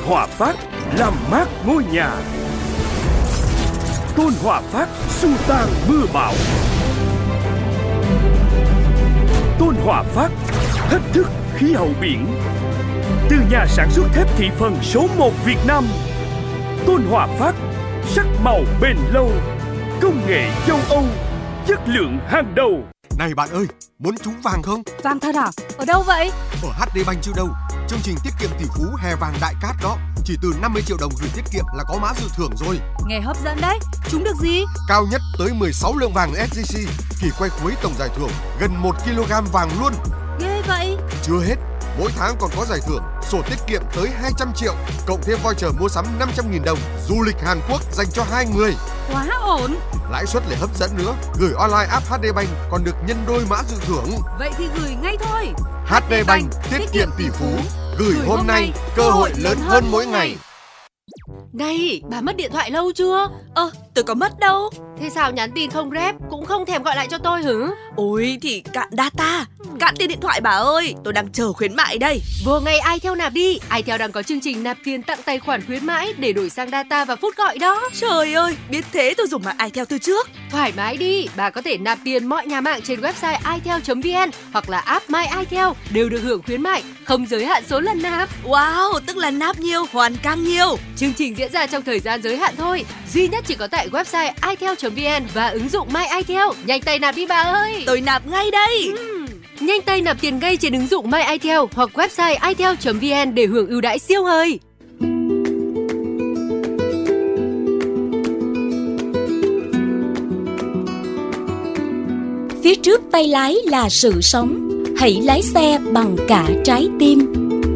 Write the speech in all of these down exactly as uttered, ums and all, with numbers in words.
Hòa Phát làm mát ngôi nhà. Tôn Hòa Phát xua tan mưa bão. Tôn Hòa Phát thách thức khí hậu biển. Từ nhà sản xuất thép thị phần số một Việt Nam, Tôn Hòa Phát sắc màu bền lâu, công nghệ châu Âu, chất lượng hàng đầu. Này bạn ơi, muốn trúng vàng không? Vàng thật à? Ở đâu vậy? Ở hát đê Bank chứ đâu. Chương trình tiết kiệm tỷ phú hè vàng đại cát đó. Chỉ từ năm mươi triệu đồng gửi tiết kiệm là có mã dự thưởng rồi. Nghe hấp dẫn đấy. Trúng được gì? Cao nhất tới mười sáu lượng vàng ét gi xê. Kỳ quay cuối tổng giải thưởng gần một ki lô gam vàng luôn. Ghê vậy. Chưa hết, mỗi tháng còn có giải thưởng sổ tiết kiệm tới hai trăm triệu, cộng thêm voucher mua sắm năm trăm nghìn đồng, du lịch Hàn Quốc dành cho hai người. Quá ổn. Lãi suất lại hấp dẫn nữa, gửi online app hát đê Bank còn được nhân đôi mã dự thưởng. Vậy thì gửi ngay thôi. hát đê Bank tiết kiệm tỷ phú, gửi hôm nay, cơ hội lớn hơn mỗi ngày. Này, bà mất điện thoại lâu chưa? Ơ, tôi có mất đâu. Thế sao nhắn tin không rep, cũng không thèm gọi lại cho tôi hử? Ôi thì cạn data, cạn tiền điện thoại bà ơi. Tôi đang chờ khuyến mại đây. Vô ngay iTel nạp đi. iTel đang có chương trình nạp tiền tặng tài khoản khuyến mãi để đổi sang data và phút gọi đó. Trời ơi, biết thế tôi dùng mạng iTel từ trước. Thoải mái đi, bà có thể nạp tiền mọi nhà mạng trên website itel chấm vn hoặc là app My iTel đều được hưởng khuyến mại, không giới hạn số lần nạp. Wow, tức là nạp nhiều, hoàn càng nhiều. Chương trình diễn ra trong thời gian giới hạn thôi, duy nhất chỉ có tại website itel chấm vn và ứng dụng My iTel. Nhanh tay nạp đi bà ơi. Tôi nạp ngay đây. Uhm. Nhanh tay nạp tiền ngay trên ứng dụng My iTel hoặc website itel chấm vn để hưởng ưu đãi siêu hời. Phía trước tay lái là sự sống, hãy lái xe bằng cả trái tim.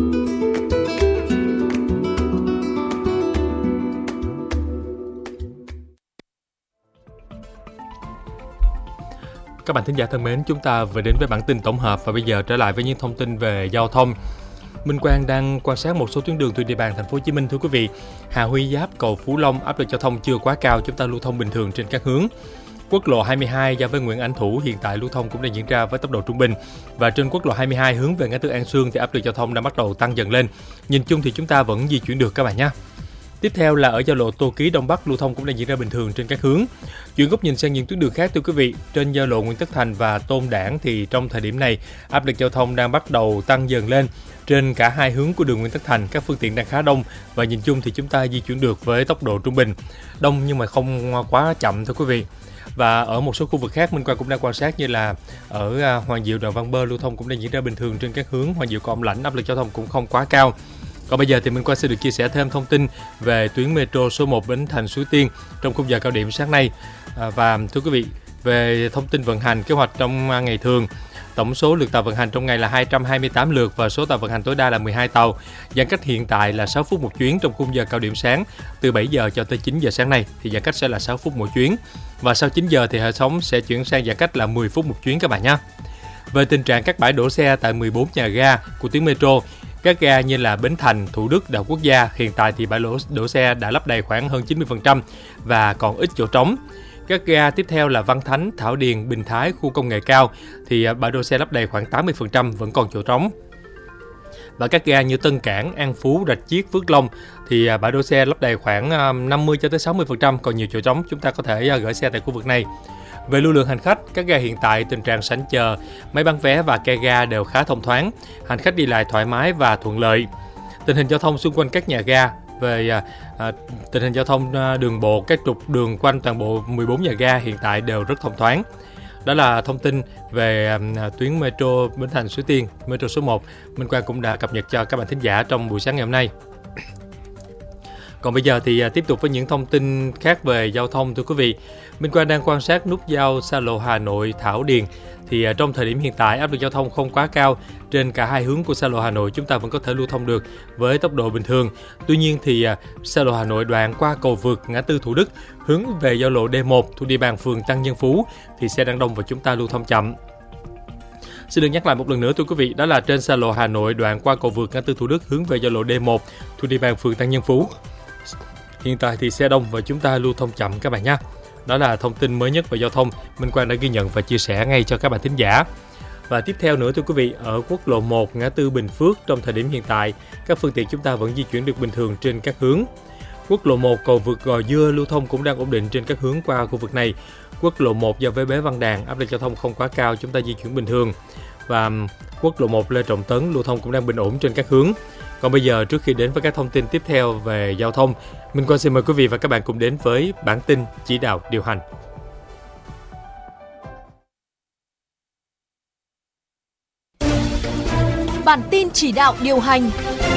Các bạn thính giả thân mến, chúng ta vừa đến với bản tin tổng hợp và bây giờ trở lại với những thông tin về giao thông. Minh Quang đang quan sát một số tuyến đường thuộc địa bàn thành phố Hồ Chí Minh thưa quý vị. Hà Huy giáp cầu Phú Long, áp lực giao thông chưa quá cao, chúng ta lưu thông bình thường trên các hướng. Quốc lộ hai mươi hai giao với Nguyễn Ánh Thủ hiện tại lưu thông cũng đang diễn ra với tốc độ trung bình. Và trên quốc lộ hai mươi hai hướng về ngã tư An Sương thì áp lực giao thông đã bắt đầu tăng dần lên. Nhìn chung thì chúng ta vẫn di chuyển được các bạn nhé. Tiếp theo là ở giao lộ Tô Ký Đông Bắc lưu thông cũng đang diễn ra bình thường trên các hướng. Chuyển góc nhìn sang những tuyến đường khác thưa quý vị, trên giao lộ Nguyễn Tất Thành và Tôn Đản thì trong thời điểm này áp lực giao thông đang bắt đầu tăng dần lên. Trên cả hai hướng của đường Nguyễn Tất Thành các phương tiện đang khá đông và nhìn chung thì chúng ta di chuyển được với tốc độ trung bình. Đông nhưng mà không quá chậm thưa quý vị. Và ở một số khu vực khác Minh Quang cũng đang quan sát như là ở Hoàng Diệu đoạn Văn Bơ lưu thông cũng đang diễn ra bình thường trên các hướng. Hoàng Diệu Cẩm Lãnh áp lực giao thông cũng không quá cao. Còn bây giờ thì Minh Quang sẽ được chia sẻ thêm thông tin về tuyến metro số một Bến Thành Suối Tiên trong khung giờ cao điểm sáng nay. À, và thưa quý vị, về thông tin vận hành kế hoạch trong ngày thường, tổng số lượt tàu vận hành trong ngày là hai trăm hai mươi tám lượt và số tàu vận hành tối đa là mười hai tàu. Giãn cách hiện tại là sáu phút một chuyến trong khung giờ cao điểm sáng từ bảy giờ cho tới chín giờ sáng nay thì giãn cách sẽ là sáu phút mỗi chuyến. Và sau chín giờ thì hệ thống sẽ chuyển sang giãn cách là mười phút một chuyến các bạn nhé. Về tình trạng các bãi đổ xe tại mười bốn nhà ga của tuyến metro, các ga như là Bến Thành, Thủ Đức, Đại học Quốc gia hiện tại thì bãi đổ, đổ xe đã lấp đầy khoảng hơn chín mươi phần trăm và còn ít chỗ trống. Các ga tiếp theo là Văn Thánh, Thảo Điền, Bình Thái, khu công nghệ cao thì bãi đổ xe lấp đầy khoảng tám mươi phần trăm vẫn còn chỗ trống. Và các ga như Tân Cảng, An Phú, Rạch Chiếc, Phước Long thì bãi đổ xe lấp đầy khoảng năm mươi cho tới sáu mươi phần trăm còn nhiều chỗ trống, chúng ta có thể gửi xe tại khu vực này. Về lưu lượng hành khách, các ga hiện tại tình trạng sảnh chờ, máy bán vé và ke ga đều khá thông thoáng, hành khách đi lại thoải mái và thuận lợi. Tình hình giao thông xung quanh các nhà ga, về à, tình hình giao thông đường bộ, các trục đường quanh toàn bộ mười bốn nhà ga hiện tại đều rất thông thoáng. Đó là thông tin về à, tuyến metro Bến Thành Suối Tiên, metro số một. Minh Quang cũng đã cập nhật cho các bạn thính giả trong buổi sáng ngày hôm nay. Còn bây giờ thì tiếp tục với những thông tin khác về giao thông thưa quý vị. Minh Quang đang quan sát nút giao xa lộ Hà Nội Thảo Điền thì trong thời điểm hiện tại áp lực giao thông không quá cao, trên cả hai hướng của xa lộ Hà Nội chúng ta vẫn có thể lưu thông được với tốc độ bình thường. Tuy nhiên thì xa lộ Hà Nội đoạn qua cầu vượt ngã tư Thủ Đức hướng về giao lộ D một thuộc địa bàn phường Tăng Nhân Phú thì xe đang đông và chúng ta lưu thông chậm. Xin được nhắc lại một lần nữa thưa quý vị, đó là trên xa lộ Hà Nội đoạn qua cầu vượt ngã tư Thủ Đức hướng về giao lộ D một thuộc địa bàn phường Tăng Nhân Phú. Hiện tại thì xe đông và chúng ta lưu thông chậm các bạn nhé. Đó là thông tin mới nhất về giao thông Minh Quang đã ghi nhận và chia sẻ ngay cho các bạn thính giả. Và tiếp theo nữa thưa quý vị, ở quốc lộ một ngã tư Bình Phước trong thời điểm hiện tại, các phương tiện chúng ta vẫn di chuyển được bình thường trên các hướng. Quốc lộ một cầu vượt Gò Dưa lưu thông cũng đang ổn định trên các hướng qua khu vực này. Quốc lộ một do với Bế Văn Đàn áp lực giao thông không quá cao, chúng ta di chuyển bình thường. Và quốc lộ một Lê Trọng Tấn lưu thông cũng đang bình ổn trên các hướng. Còn bây giờ, trước khi đến với các thông tin tiếp theo về giao thông, Minh Quang xin mời quý vị và các bạn cùng đến với bản tin chỉ đạo điều hành. Bản tin chỉ đạo điều hành.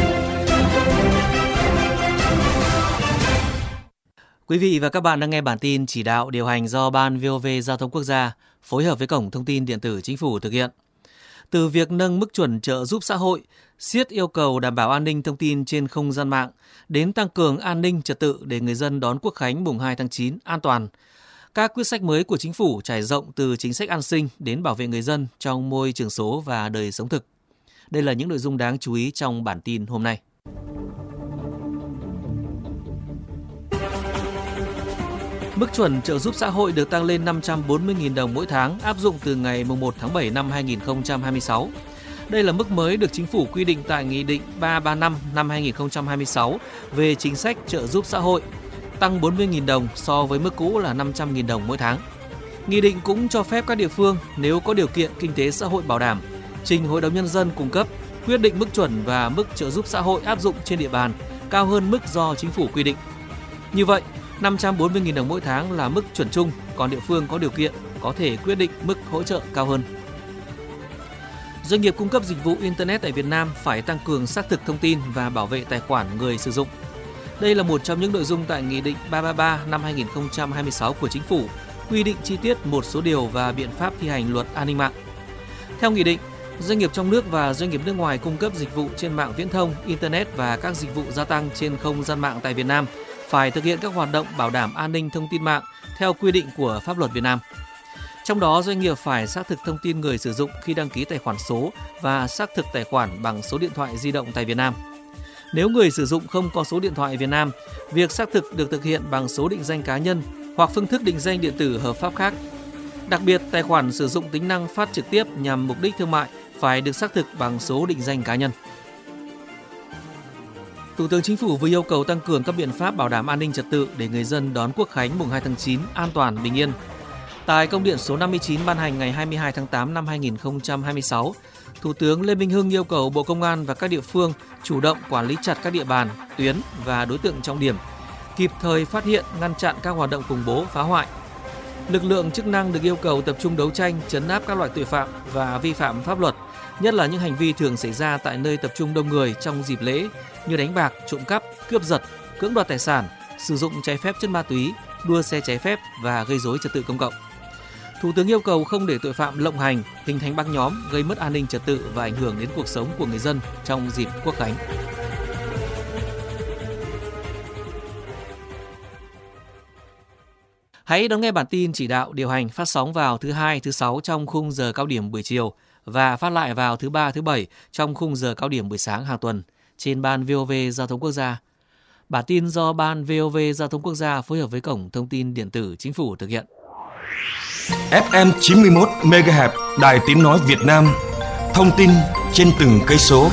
Quý vị và các bạn đang nghe bản tin chỉ đạo điều hành do Ban vê o vê Giao thông Quốc gia phối hợp với Cổng Thông tin Điện tử Chính phủ thực hiện. Từ việc nâng mức chuẩn trợ giúp xã hội, siết yêu cầu đảm bảo an ninh thông tin trên không gian mạng, đến tăng cường an ninh trật tự để người dân đón Quốc khánh mùng hai tháng chín an toàn. Các quyết sách mới của Chính phủ trải rộng từ chính sách an sinh đến bảo vệ người dân trong môi trường số và đời sống thực. Đây là những nội dung đáng chú ý trong bản tin hôm nay. Mức chuẩn trợ giúp xã hội được tăng lên năm trăm bốn mươi nghìn đồng mỗi tháng, áp dụng từ ngày mùng một tháng bảy năm hai nghìn không trăm hai mươi sáu. Đây là mức mới được Chính phủ quy định tại Nghị định ba trăm ba mươi lăm năm hai nghìn không trăm hai mươi sáu về chính sách trợ giúp xã hội, tăng bốn mươi nghìn đồng so với mức cũ là năm trăm nghìn đồng mỗi tháng. Nghị định cũng cho phép các địa phương nếu có điều kiện kinh tế xã hội bảo đảm, trình Hội đồng Nhân dân cung cấp quyết định mức chuẩn và mức trợ giúp xã hội áp dụng trên địa bàn cao hơn mức do Chính phủ quy định. Như vậy, năm trăm bốn mươi nghìn đồng mỗi tháng là mức chuẩn chung, còn địa phương có điều kiện có thể quyết định mức hỗ trợ cao hơn. Doanh nghiệp cung cấp dịch vụ Internet tại Việt Nam phải tăng cường xác thực thông tin và bảo vệ tài khoản người sử dụng. Đây là một trong những nội dung tại Nghị định ba trăm ba mươi ba năm hai nghìn không trăm hai mươi sáu của Chính phủ, quy định chi tiết một số điều và biện pháp thi hành luật an ninh mạng. Theo Nghị định, doanh nghiệp trong nước và doanh nghiệp nước ngoài cung cấp dịch vụ trên mạng viễn thông, Internet và các dịch vụ gia tăng trên không gian mạng tại Việt Nam phải thực hiện các hoạt động bảo đảm an ninh thông tin mạng theo quy định của pháp luật Việt Nam. Trong đó, doanh nghiệp phải xác thực thông tin người sử dụng khi đăng ký tài khoản số và xác thực tài khoản bằng số điện thoại di động tại Việt Nam. Nếu người sử dụng không có số điện thoại Việt Nam, việc xác thực được thực hiện bằng số định danh cá nhân hoặc phương thức định danh điện tử hợp pháp khác. Đặc biệt, tài khoản sử dụng tính năng phát trực tiếp nhằm mục đích thương mại phải được xác thực bằng số định danh cá nhân. Thủ tướng Chính phủ vừa yêu cầu tăng cường các biện pháp bảo đảm an ninh trật tự để người dân đón Quốc khánh mùng hai tháng chín an toàn bình yên. Tại công điện số năm mươi chín ban hành ngày hai mươi hai tháng tám năm hai nghìn không trăm hai mươi sáu, Thủ tướng Lê Minh Hưng yêu cầu Bộ Công an và các địa phương chủ động quản lý chặt các địa bàn, tuyến và đối tượng trọng điểm, kịp thời phát hiện, ngăn chặn các hoạt động khủng bố, phá hoại. Lực lượng chức năng được yêu cầu tập trung đấu tranh, trấn áp các loại tội phạm và vi phạm pháp luật, nhất là những hành vi thường xảy ra tại nơi tập trung đông người trong dịp lễ như đánh bạc, trộm cắp, cướp giật, cưỡng đoạt tài sản, sử dụng trái phép chất ma túy, đua xe trái phép và gây rối trật tự công cộng. Thủ tướng yêu cầu không để tội phạm lộng hành, hình thành băng nhóm, gây mất an ninh trật tự và ảnh hưởng đến cuộc sống của người dân trong dịp Quốc khánh. Hãy đón nghe bản tin chỉ đạo điều hành phát sóng vào thứ hai, thứ sáu trong khung giờ cao điểm buổi chiều và phát lại vào thứ ba, thứ bảy trong khung giờ cao điểm buổi sáng hàng tuần trên Ban vê o vê Giao thông Quốc gia. Bản tin do Ban vê o vê Giao thông Quốc gia phối hợp với Cổng Thông tin Điện tử Chính phủ thực hiện. ép em chín mươi mốt mê ga héc Đài Tiếng nói Việt Nam. Thông tin trên từng cây số.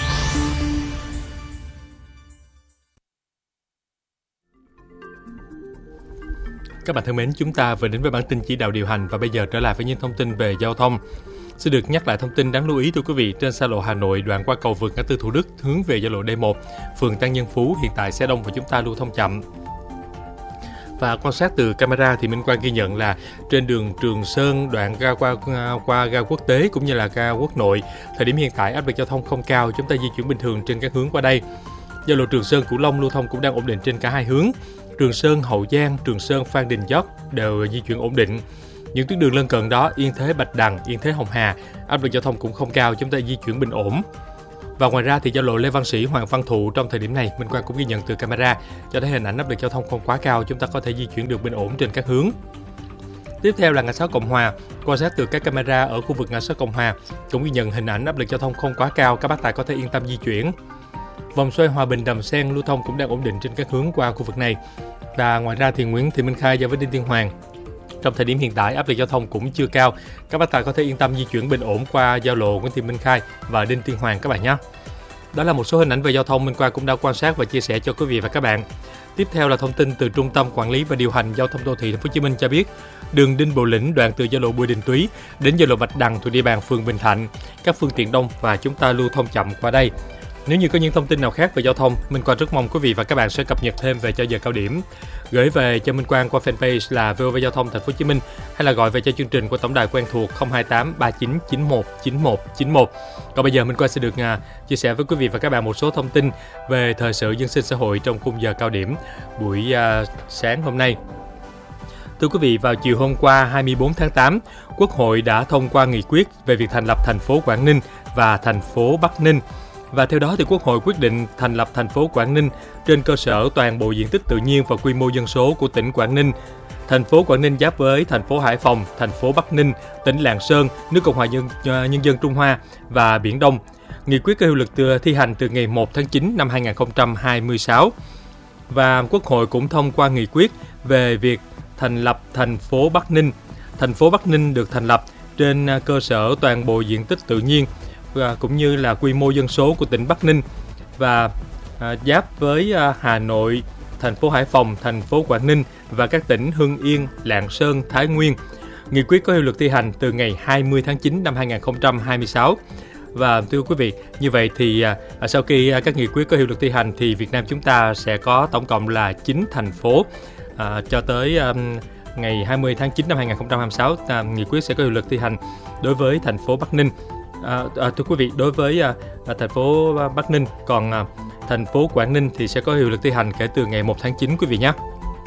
Các bạn thân mến, chúng ta vừa đến với bản tin chỉ đạo điều hành và bây giờ trở lại với những thông tin về giao thông. Xin được nhắc lại thông tin đáng lưu ý thưa quý vị, trên xa lộ Hà Nội đoạn qua cầu vượt ngã tư Thủ Đức hướng về giao lộ D một, phường Tăng Nhân Phú hiện tại xe đông và chúng ta lưu thông chậm. Và quan sát từ camera thì Minh Quang ghi nhận là trên đường Trường Sơn đoạn ga qua qua ga quốc tế cũng như là ga quốc nội, thời điểm hiện tại áp lực giao thông không cao, chúng ta di chuyển bình thường trên các hướng qua đây. Giao lộ Trường Sơn Cửu Long lưu thông cũng đang ổn định trên cả hai hướng. Trường Sơn Hậu Giang, Trường Sơn Phan Đình Giót đều di chuyển ổn định. Những tuyến đường lân cận đó, Yên Thế Bạch Đằng, Yên Thế Hồng Hà, áp lực giao thông cũng không cao, chúng ta di chuyển bình ổn. Và ngoài ra thì giao lộ Lê Văn Sĩ, Hoàng Văn Thụ trong thời điểm này, Minh Quang cũng ghi nhận từ camera cho thấy hình ảnh áp lực giao thông không quá cao, chúng ta có thể di chuyển được bình ổn trên các hướng. Tiếp theo là ngã sáu Cộng Hòa, quan sát từ các camera ở khu vực ngã sáu Cộng Hòa cũng ghi nhận hình ảnh áp lực giao thông không quá cao, các bác tài có thể yên tâm di chuyển. Vòng xoay Hòa Bình Đầm Sen lưu thông cũng đang ổn định trên các hướng qua khu vực này. Và ngoài ra thì Nguyễn Thị Minh Khai giao với Đinh Tiên Hoàng Trong thời điểm hiện tại, áp lực giao thông cũng chưa cao. Các bác tài có thể yên tâm di chuyển bình ổn qua giao lộ Nguyễn Thị Minh Khai và Đinh Tiên Hoàng các bạn nhé. Đó là một số hình ảnh về giao thông Minh Quang cũng đã quan sát và chia sẻ cho quý vị và các bạn. Tiếp theo là thông tin từ Trung tâm Quản lý và Điều hành Giao thông Đô thị Thành phố Hồ Chí Minh cho biết, đường Đinh Bộ Lĩnh đoạn từ giao lộ Bùi Đình Túy đến giao lộ Bạch Đằng thuộc địa bàn phường Bình Thạnh, các phương tiện đông và chúng ta lưu thông chậm qua đây. Nếu như có những thông tin nào khác về giao thông, Minh Quang rất mong quý vị và các bạn sẽ cập nhật thêm về cho giờ cao điểm, gửi về cho Minh Quang qua fanpage là vê o vê Giao thông Thành phố Hồ Chí Minh hay là gọi về cho chương trình của tổng đài quen thuộc không hai tám ba chín chín một chín một chín một. Còn bây giờ Minh Quang sẽ được uh, chia sẻ với quý vị và các bạn một số thông tin về thời sự dân sinh xã hội trong khung giờ cao điểm buổi uh, sáng hôm nay. Thưa quý vị, vào chiều hôm qua hai mươi tư tháng tám, Quốc hội đã thông qua nghị quyết về việc thành lập thành phố Quảng Ninh và thành phố Bắc Ninh. Và theo đó thì Quốc hội quyết định thành lập thành phố Quảng Ninh trên cơ sở toàn bộ diện tích tự nhiên và quy mô dân số của tỉnh Quảng Ninh. Thành phố Quảng Ninh giáp với thành phố Hải Phòng, thành phố Bắc Ninh, tỉnh Lạng Sơn, nước Cộng hòa Nhân, Nhân dân Trung Hoa và Biển Đông. Nghị quyết có hiệu lực từ thi hành từ ngày một tháng chín năm hai nghìn không trăm hai mươi sáu. Và Quốc hội cũng thông qua nghị quyết về việc thành lập thành phố Bắc Ninh. Thành phố Bắc Ninh được thành lập trên cơ sở toàn bộ diện tích tự nhiên cũng như là quy mô dân số của tỉnh Bắc Ninh và à, giáp với à, Hà Nội, thành phố Hải Phòng, thành phố Quảng Ninh và các tỉnh Hưng Yên, Lạng Sơn, Thái Nguyên. Nghị quyết có hiệu lực thi hành từ ngày hai mươi tháng chín năm hai nghìn không trăm hai mươi sáu. Và thưa quý vị, như vậy thì à, sau khi à, các nghị quyết có hiệu lực thi hành thì Việt Nam chúng ta sẽ có tổng cộng là chín thành phố à, cho tới à, ngày hai mươi tháng chín năm hai nghìn không trăm hai mươi sáu. À, nghị quyết sẽ có hiệu lực thi hành đối với thành phố Bắc Ninh. À, à, thưa quý vị, đối với à, thành phố Bắc Ninh, còn à, thành phố Quảng Ninh thì sẽ có hiệu lực thi hành kể từ ngày một tháng chín quý vị nhé.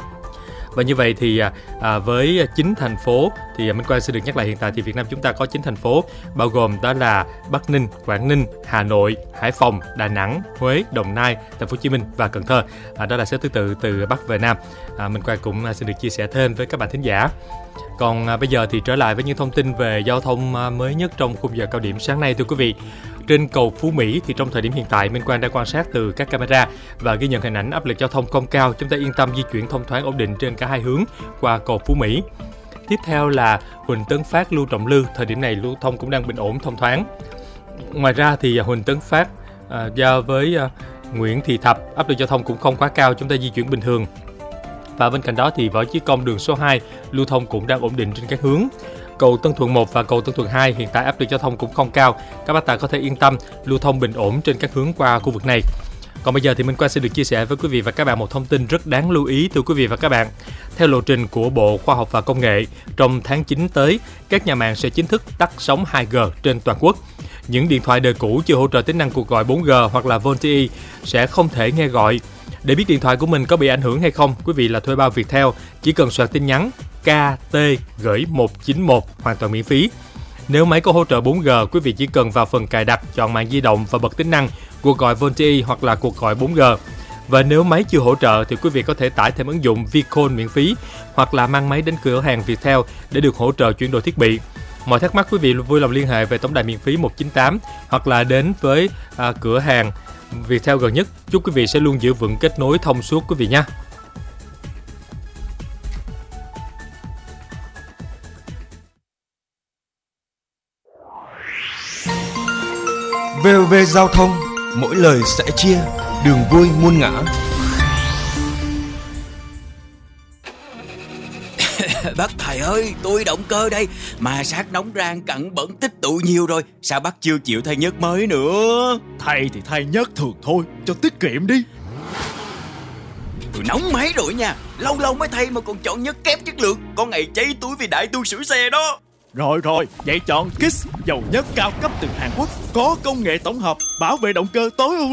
Và như vậy thì à, với chín thành phố thì Minh Quang sẽ được nhắc lại hiện tại thì Việt Nam chúng ta có chín thành phố bao gồm đó là Bắc Ninh, Quảng Ninh, Hà Nội, Hải Phòng, Đà Nẵng, Huế, Đồng Nai, Thành phố Hồ Chí Minh và Cần Thơ. À, đó là xếp thứ tự từ Bắc về Nam. À, Minh Quang cũng sẽ được chia sẻ thêm với các bạn thính giả. Còn à, bây giờ thì trở lại với những thông tin về giao thông à, mới nhất trong khung giờ cao điểm sáng nay thưa quý vị. Trên cầu Phú Mỹ thì trong thời điểm hiện tại Minh Quang đang quan sát từ các camera và ghi nhận hình ảnh áp lực giao thông không cao, chúng ta yên tâm di chuyển thông thoáng ổn định trên cả hai hướng qua cầu Phú Mỹ. Tiếp theo là Huỳnh Tấn Phát, Lưu Trọng Lư, thời điểm này lưu thông cũng đang bình ổn thông thoáng. Ngoài ra thì Huỳnh Tấn Phát à, giao với à, Nguyễn Thị Thập áp lực giao thông cũng không quá cao, chúng ta di chuyển bình thường. Và bên cạnh đó thì Võ Chí Công đường số hai lưu thông cũng đang ổn định trên các hướng. Cầu Tân Thuận một và cầu Tân Thuận hai hiện tại áp lực giao thông cũng không cao, các bác tài có thể yên tâm lưu thông bình ổn trên các hướng qua khu vực này. Còn bây giờ thì Minh Quang sẽ được chia sẻ với quý vị và các bạn một thông tin rất đáng lưu ý thưa quý vị và các bạn. Theo lộ trình của Bộ Khoa học và Công nghệ, trong tháng chín tới, các nhà mạng sẽ chính thức tắt sóng hai G trên toàn quốc. Những điện thoại đời cũ chưa hỗ trợ tính năng cuộc gọi bốn G hoặc là VoLTE sẽ không thể nghe gọi. Để biết điện thoại của mình có bị ảnh hưởng hay không, quý vị là thuê bao Viettel chỉ cần soạn tin nhắn ca tê gửi một chín một hoàn toàn miễn phí. Nếu máy có hỗ trợ bốn G, quý vị chỉ cần vào phần cài đặt, chọn mạng di động và bật tính năng cuộc gọi VoLTE hoặc là cuộc gọi bốn G. Và nếu máy chưa hỗ trợ thì quý vị có thể tải thêm ứng dụng Vcall miễn phí hoặc là mang máy đến cửa hàng Viettel để được hỗ trợ chuyển đổi thiết bị. Mọi thắc mắc quý vị vui lòng liên hệ về tổng đài miễn phí một chín tám hoặc là đến với à, cửa hàng Viettel gần nhất. Chúc quý vị sẽ luôn giữ vững kết nối thông suốt quý vị nhé. vê o vê Giao thông, mỗi lời sẻ chia, đường vui muôn ngã. Bác thầy ơi, tôi động cơ đây, mà sát nóng rang cặn bẩn tích tụ nhiều rồi, sao bác chưa chịu thay nhớt mới nữa? Thay thì thay nhớt thường thôi, cho tiết kiệm đi. Tôi nóng máy rồi nha, lâu lâu mới thay mà còn chọn nhớt kém chất lượng, có ngày cháy túi vì đại tu sửa xe đó. Rồi rồi, vậy chọn Kiss, dầu nhớt cao cấp từ Hàn Quốc, có công nghệ tổng hợp bảo vệ động cơ tối ưu.